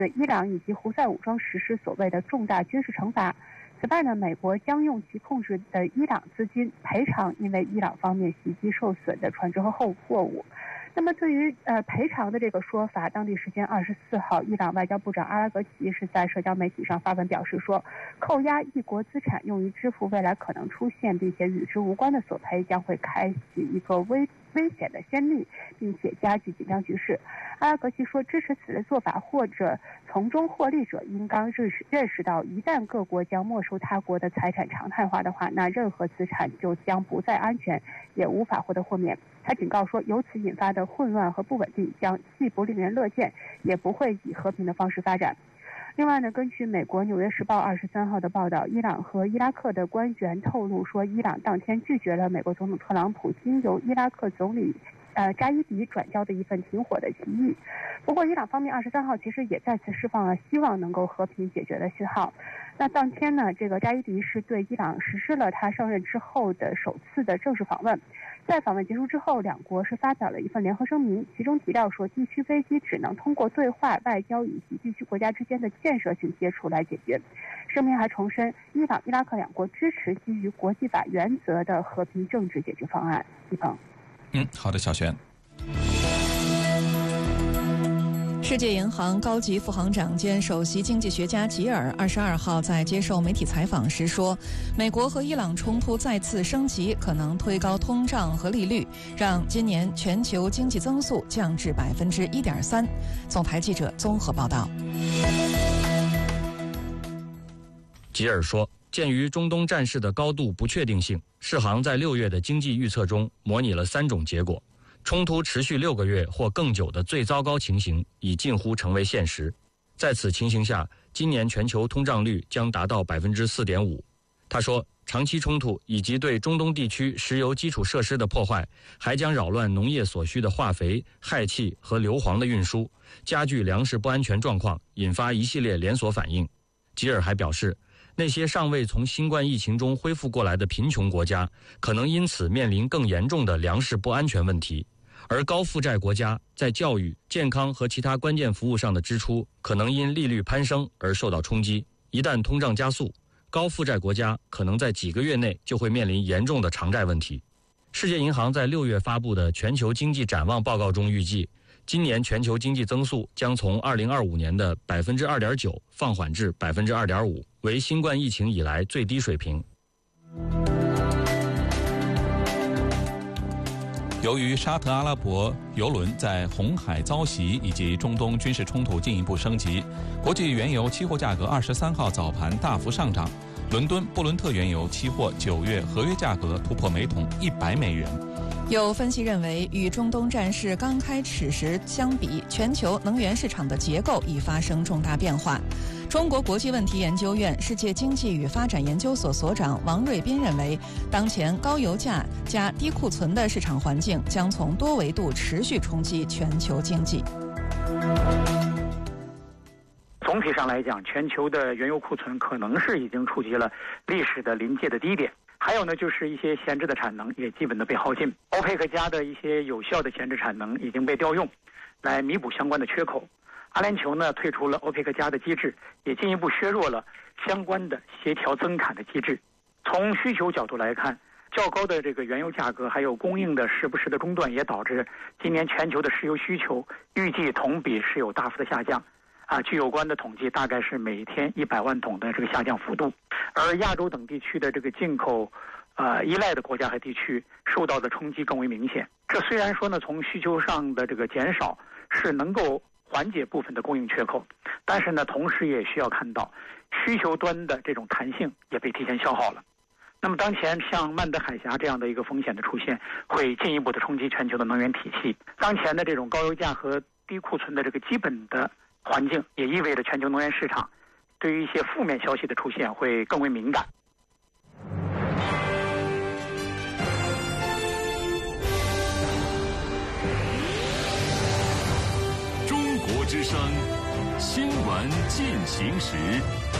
对伊朗以及胡塞武装实施所谓的重大军事惩罚。此外呢，美国将用其控制的伊朗资金赔偿因为伊朗方面袭击受损的船只和货物。那么对于赔偿的这个说法，当地时间24号，伊朗外交部长阿拉格齐是在社交媒体上发文表示说，扣押一国资产用于支付未来可能出现并且与之无关的索赔，将会开启一个危险的先例，并且加剧紧张局势。阿拉格齐说，支持此类做法或者从中获利者应当认识到，一旦各国将没收他国的财产常态化的话，那任何资产就将不再安全，也无法获得豁免。他警告说，由此引发的混乱和不稳定将既不令人乐见，也不会以和平的方式发展。另外呢，根据美国《纽约时报》23号的报道，伊朗和伊拉克的官员透露说，伊朗当天拒绝了美国总统特朗普经由伊拉克总理扎伊迪转交的一份停火的协议。不过伊朗方面23号其实也再次释放了希望能够和平解决的信号。那当天呢，这个扎伊迪是对伊朗实施了他上任之后的首次的正式访问。在访问结束之后，两国是发表了一份联合声明，其中提到说，地区危机只能通过对话、外交以及地区国家之间的建设性接触来解决。声明还重申，伊朗、伊拉克两国支持基于国际法原则的和平政治解决方案。一鹏， 好的，小璇。 世界银行高级副行长兼首席经济学家吉尔22号在接受媒体采访时说，美国和伊朗冲突再次升级，可能推高通胀和利率，让今年全球经济增速降至1.3%。总台记者综合报道。 吉尔说，鉴于中东战事的高度不确定性，世行在6月的经济预测中模拟了3种结果。冲突持续6个月或更久的最糟糕情形已近乎成为现实。在此情形下，今年全球通胀率将达到4.5%。他说，长期冲突以及对中东地区石油基础设施的破坏，还将扰乱农业所需的化肥、氦气和硫磺的运输，加剧粮食不安全状况，引发一系列连锁反应。吉尔还表示，那些尚未从新冠疫情中恢复过来的贫穷国家，可能因此面临更严重的粮食不安全问题。而高负债国家在教育、健康和其他关键服务上的支出可能因利率攀升而受到冲击。一旦通胀加速，高负债国家可能在几个月内就会面临严重的偿债问题。世界银行在6月发布的全球经济展望报告中预计，今年全球经济增速将从2025年的2.9%放缓至2.5%，为新冠疫情以来最低水平。 由于沙特阿拉伯油轮在红海遭袭以及中东军事冲突进一步升级，国际原油期货价格23号早盘大幅上涨。伦敦布伦特原油期货9月合约价格突破每桶100美元。 有分析认为，与中东战事刚开始时相比，全球能源市场的结构已发生重大变化。中国国际问题研究院世界经济与发展研究所所长王瑞斌认为，当前高油价加低库存的市场环境将从多维度持续冲击全球经济。 总体上来讲，全球的原油库存可能是已经触及了历史的临界的低点。还有呢，就是一些闲置的产能也基本的被耗尽。欧佩克加的一些有效的闲置产能已经被调用，来弥补相关的缺口。阿联酋呢退出了欧佩克加的机制，也进一步削弱了相关的协调增产的机制。从需求角度来看，较高的这个原油价格，还有供应的时不时的中断，也导致今年全球的石油需求预计同比是有大幅的下降。据有关的统计，大概是每天100万桶的这个下降幅度。而亚洲等地区的这个进口依赖的国家和地区受到的冲击更为明显。这虽然说呢，从需求上的这个减少是能够缓解部分的供应缺口，但是呢，同时也需要看到需求端的这种弹性也被提前消耗了。那么当前像曼德海峡这样的一个风险的出现，会进一步的冲击全球的能源体系。当前的这种高油价和低库存的这个基本的环境，也意味着全球能源市场对于一些负面消息的出现会更为敏感。 中国之声，新闻进行时。